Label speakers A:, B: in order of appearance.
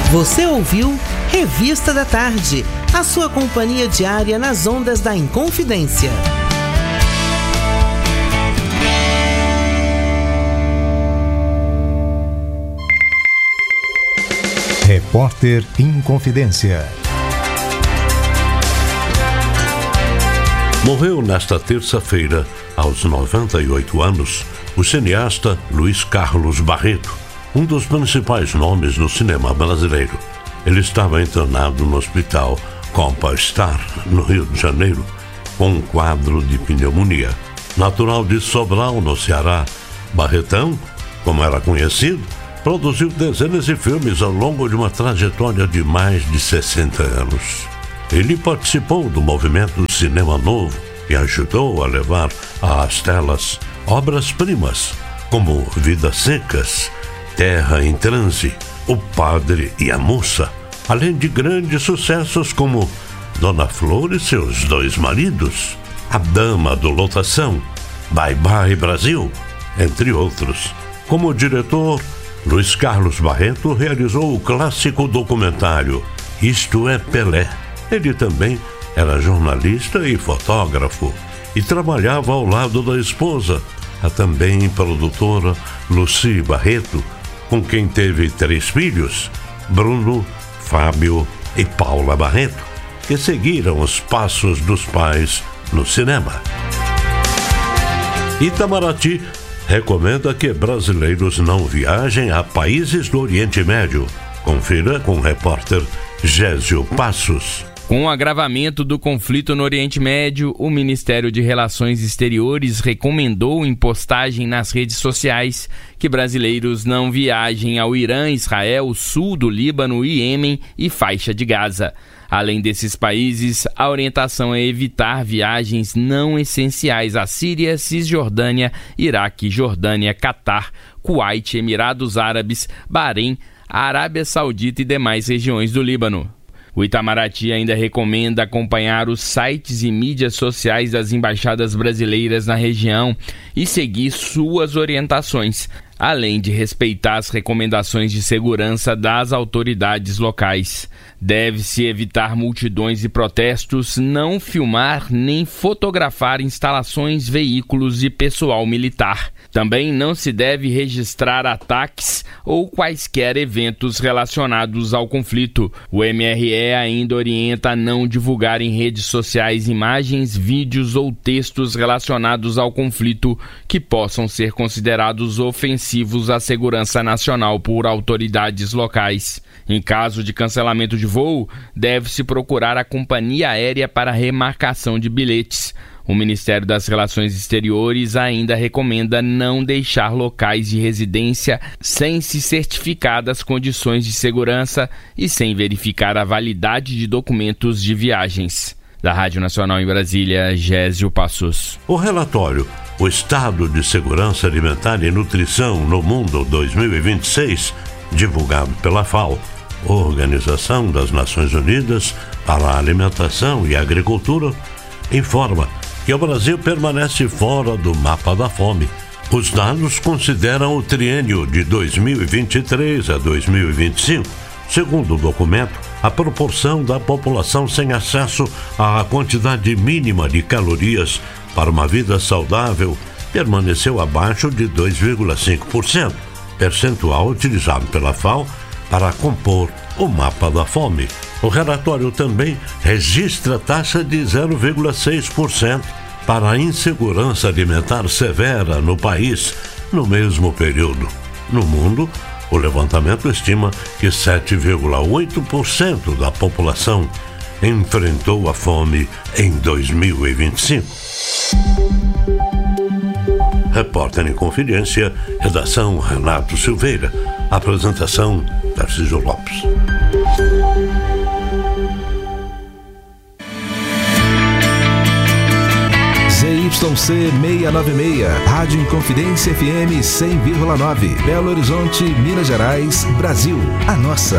A: Você ouviu Revista da Tarde, a sua companhia diária nas ondas da Inconfidência.
B: Repórter Inconfidência.
C: Morreu nesta terça-feira, aos 98 anos, o cineasta Luiz Carlos Barreto, um dos principais nomes do cinema brasileiro. Ele estava internado no hospital Compastar, no Rio de Janeiro, com um quadro de pneumonia. Natural de Sobral, no Ceará, Barretão, como era conhecido, produziu dezenas de filmes ao longo de uma trajetória de mais de 60 anos. Ele participou do movimento do cinema novo e ajudou a levar às telas obras-primas como Vidas Secas, Terra em Transe, O Padre e a Moça, além de grandes sucessos como Dona Flor e seus dois maridos, A Dama do Lotação, Bye Bye Brasil, entre outros. Como diretor, Luiz Carlos Barreto realizou o clássico documentário Isto é Pelé. Ele também era jornalista e fotógrafo e trabalhava ao lado da esposa, a também produtora Lucy Barreto, com quem teve 3 filhos, Bruno, Fábio e Paula Barreto, que seguiram os passos dos pais no cinema. Itamaraty recomenda que brasileiros não viajem a países do Oriente Médio. Confira com o repórter Gésio Passos.
D: Com o agravamento do conflito no Oriente Médio, o Ministério de Relações Exteriores recomendou em postagem nas redes sociais que brasileiros não viajem ao Irã, Israel, sul do Líbano, Iêmen e faixa de Gaza. Além desses países, a orientação é evitar viagens não essenciais à Síria, Cisjordânia, Iraque, Jordânia, Catar, Kuwait, Emirados Árabes, Bahrein, Arábia Saudita e demais regiões do Líbano. O Itamaraty ainda recomenda acompanhar os sites e mídias sociais das embaixadas brasileiras na região e seguir suas orientações, além de respeitar as recomendações de segurança das autoridades locais. Deve-se evitar multidões e protestos, não filmar nem fotografar instalações, veículos e pessoal militar. Também não se deve registrar ataques ou quaisquer eventos relacionados ao conflito. O MRE ainda orienta a não divulgar em redes sociais imagens, vídeos ou textos relacionados ao conflito que possam ser considerados ofensivos à segurança nacional por autoridades locais. Em caso de cancelamento de voo, deve-se procurar a companhia aérea para remarcação de bilhetes. O Ministério das Relações Exteriores ainda recomenda não deixar locais de residência sem se certificar das condições de segurança e sem verificar a validade de documentos de viagens. Da Rádio Nacional em Brasília, Gésio Passos.
C: O relatório O Estado de Segurança Alimentar e Nutrição no Mundo 2026, divulgado pela FAO, Organização das Nações Unidas para a Alimentação e Agricultura, informa que o Brasil permanece fora do mapa da fome. Os dados consideram o triênio de 2023 a 2025. Segundo o documento, a proporção da população sem acesso à quantidade mínima de calorias para uma vida saudável permaneceu abaixo de 2,5%, percentual utilizado pela FAO para compor o mapa da fome. O relatório também registra taxa de 0,6% para a insegurança alimentar severa no país no mesmo período. No mundo, o levantamento estima que 7,8% da população enfrentou a fome em 2025. Repórter em Confidência, redação Renato Silveira, apresentação Tarcísio Lopes.
B: ZYC 696, Rádio Inconfidência FM 100,9, Belo Horizonte, Minas Gerais, Brasil. A nossa